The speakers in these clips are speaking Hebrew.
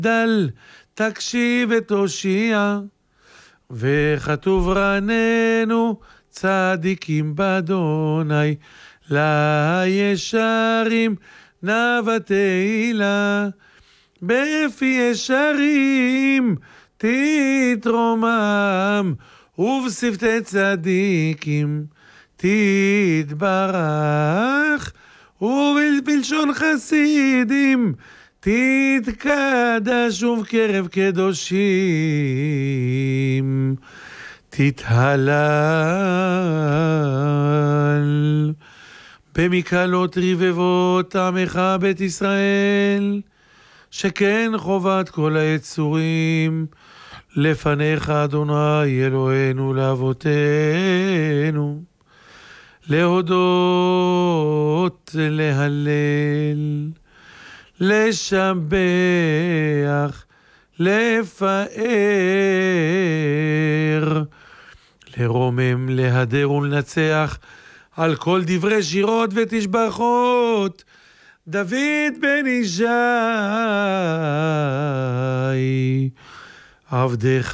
דל תקשיב ותושיע, וכתוב רננו צדיקים באדוני, לישרים נאווה תהילה, בפי ישרים תתרומם, ובשפתי צדיקים תתברך, ובלשון חסידים תתקדש, ובקרב קדושים תתהלל. במקהלות רבבות עמך בית ישראל, שכן חובת כל היצורים לפניך אדוני אלוהינו לאבותינו, להודות, להלל, לשבח, לפאר, לרומם, להדר ולנצח על כל דברי שירות ותשבחות דוד בן ישי עבדך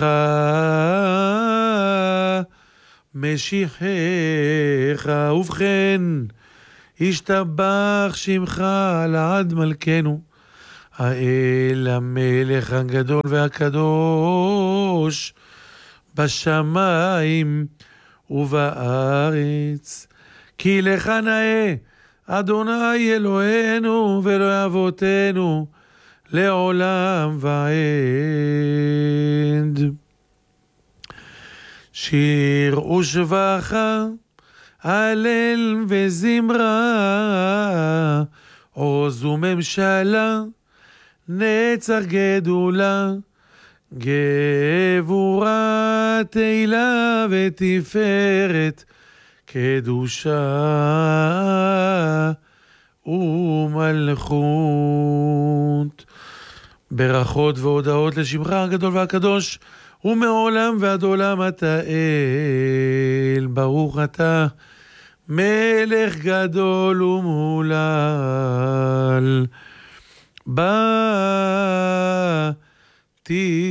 משיחך. ובכן, ישתבח שמך לעד מלכנו, האל המלך הגדול והקדוש בשמיים ובארץ, כי לך נאה אדוני אלוהינו ואלוהי אבותינו לעולם ועד. שיר ושבחה, הלל וזמרה, עוז וממשלה, נצח גדולה, גבורה תהילה ותפארת, קדושה ומלכות. ברכות והודעות לשמך הגדול והקדוש, ומעולם ועד עולם אתה אל. ברוך אתה מלך גדול ומהולל,